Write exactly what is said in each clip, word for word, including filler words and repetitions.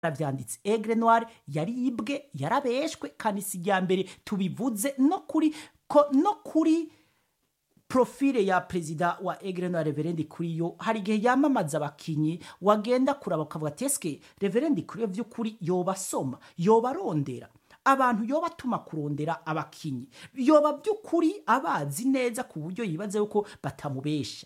byanditse Aigle Noir yaribwe yarabeshwe kandi si rya mbere tubivuze no kuri ko, no kuri profile ya prezida wa Aigle Noir Reverend Kuriyo hari igihe yamamaza abakinyi wagenda kuraba ukavuga ati eske Reverend Kuriyo vy'ukuri yoba soma yoba rondera abantu yoba tuma kurondera abakinyi yoba by'ukuri abazi neza ku buryo yibaze yuko batamubesha.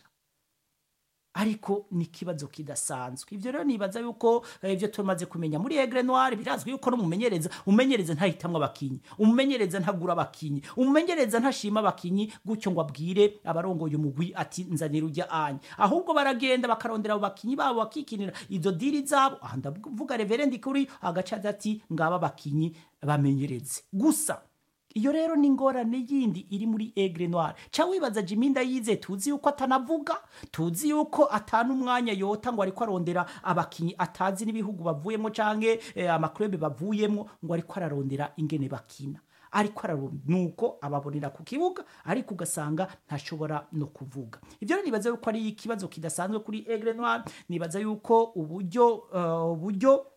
Ariko ni kibazo kidasanzwe. Ivyo rero nibaza yuko ivyo tumaze kumenya muri Aigle Noir birazwi yuko no mumenyereza umenyereza ntahitamwe abakinyi umenyereza ntagura abakinyi umenyereza ntashima abakinyi gutyo ngo abwire abarongoye umugwi ati nzanira ujya anya ahubwo baragenda bakarondera abo bakinyi babo bakikinira izo diri zabo aha ndavuga Reverend Kuri agacaza ati ngaba abakinyi bamenyereze gusa. Iyo rero ni ngorane yindi iri muri Aigle Noir. Cha wibaza Jiminda yize tuzi yuko atanavuga, tuzi yuko atana umwanya yota ngo ariko arondera abakinyi atazi n'ibihugu bavuyemo canke eh, amaklube bavuyemo ngo ariko ararondera ingene bakina. Ariko ararondera nuko ababonera ku kibuga ariko ugasanga ntashobora no kuvuga. Ivyo rero nibaza yuko ari ikibazo kidasanzwe kuri Aigle Noir, nibaza yuko uburyo uh, uburyo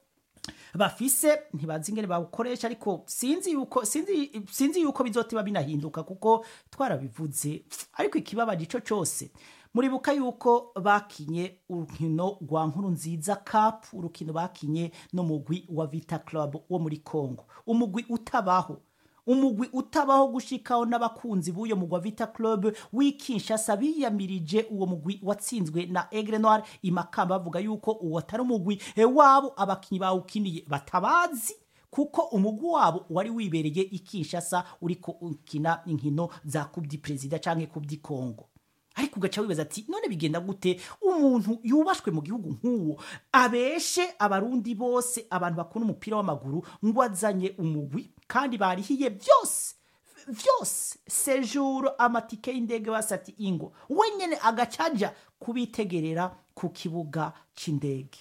bafise ntibazi ingene bawukoresha ariko sinzi yuko sinzi sinzi yuko bizotiba binahinduka kuko twarabivuze. Ariko ikibabaje ico cyose muribuka yuko bakinye urukino rwa Nkuru Nziza Cup, urukino bakinye no mugwi wa Vita Club wo muri Congo, umugwi utabaho umugwi utabaho gushikaho n'abakunzi buyo mugwa Vita Club w'ikinshasa biyamirije uwo mugwi watsinzwe na Aigle Noir imakamba bavuga yuko uwo atari umugwi e wabo abakinyi bawukiniye batabazi kuko umugwi wabo wari wibereye ikinshasa uriko ukina inkino za Coupe du President canke Coupe du Congo. Ariko ugaca wibaza ati none bigenda gute umuntu yubashwe mu gihugu nk'uwo abeshe abarundi bose abantu bakuna umupira w'amaguru ngo azanye umugwi kandi barihiye byose vyose séjour amatike y'indege basati ingo wenyene agacaja kubitegerera ku kibuga c'indege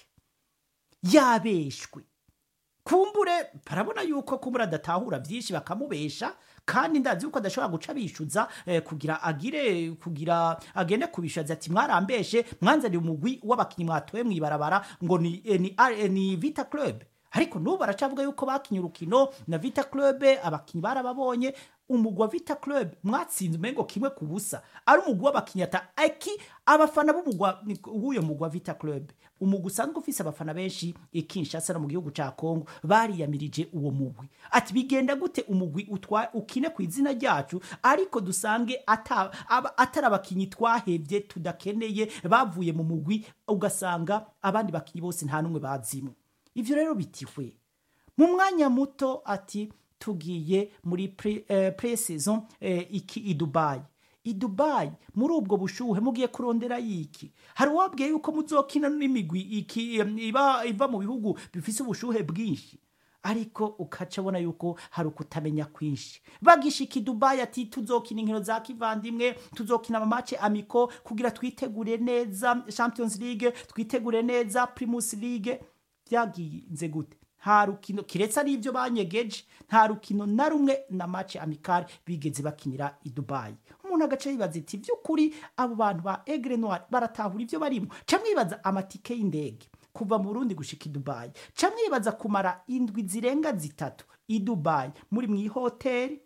yabeshwe. Kumbure parabona yuko kumbura datahura byinshi bakamubesha kandi ndazi yuko adashobora guca bishuza eh, kugira agire kugira agende kubishaza ati mwarambeshe mwanzaniye umugwi w'abakinyi mwatoye mwibarabara ngo ni eh, ni, eh, ni Vita Club. Ariko nubu baracavuga yuko bakinye urukino na Vita Club abakinyi barababonye umugwa Vita Club mwatsinze mengo kimwe kubusa ari umugwa bakinyata aki abafana b'umugwa uyo mugwa Vita Club umugwa usanzwe ufise abafana benshi ikinshasa no mu gihugu ca Kongo bariyamirije uwo mugwi ati bigenda gute umugwi utwa ukine ku izina ryacu ariko dusange ata atari abakinyi twahevye tudakeneye bavuye mu mugwi ugasanga abandi bakinyi bose nta numwe bazimwe. Ivyo rero bitihwe mu mwanya muto ati tugiye muri pre, eh, pre-saison eh, iki i Dubai. I Dubai muri ubwo bushuhe mugiye kurondera yiki hari wabwiye yuko muzokina n'imigwi iki iba iva mu bihugu bifise ubushuhe bwinshi ariko ukaca bona yuko hari ukutamenya kwinshi bagishika i Dubai ati tuzokina inkino za kivandimwe tuzokina amamatch amiko kugira twitegure neza Champions League twitegure neza Primus League. Byagize gute? Nta rukino kiretsa n'ivyo banyegeje nta rukino na rumwe na match amical bigeze bakinira i Dubai. Umuntu agace yibaza iti vy'ukuri abo bantu ba Aigle Noir baratahura ivyo barimo camwibaza amatike y'indege kuva mu Burundi gushika i Dubai camwibaza kumara indwi zirenga zitatu i Dubai muri mwi hotel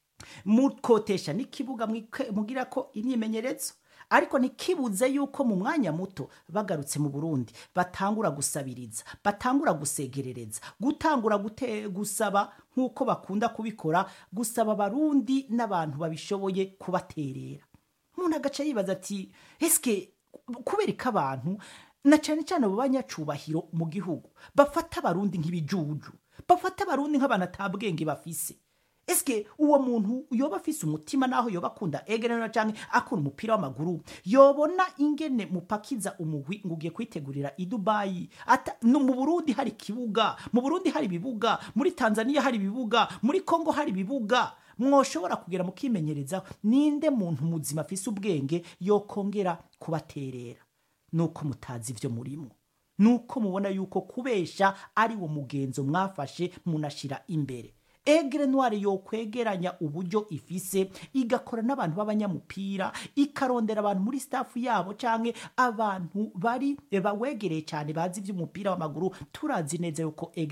mukotesha n'ikibuga mugira ko imyimenyerezo ariko nikibuze yuko mu mwanya muto bagarutse mu Burundi batangura gusabiriza batangura gusegerereza gutangura gute gusaba nkuko bakunda kubikora gusaba Barundi n'abantu babishoboye kubaterera. Umuntu agace yibaza ati eske kubereka abantu na cyane cyane abo banyacubahiro mu gihugu bafata Barundi nk'ibijuju bafata Barundi nk'abantu atabwenge bafise. Eske uwo muntu yoba afise umutima naho yoba akunda Aigle Noir canke akunda umupira w'amaguru yobona ingene mupakiza umugwi ngugiye kwitegurira i Dubai ata no mu Burundi hari kibuga mu Burundi hari bibuga muri Tanzania hari bibuga muri Kongo hari bibuga mwoshobora kugera mukimenyereza ninde muntu muzima afise ubwenge yokongera kubaterera nuko mutazi ivyo murimo nuko mubona yuko kubesha ari wo mugenzo mwafashe munashira imbere. Aigle Noire yo kwegeranya uburyo ifise igakora n'abantu b'abanyamupira ikarondera abantu muri staff yabo canke abantu bari bawegereye cyane bazi ivy'umupira w'amaguru turazi neza yuko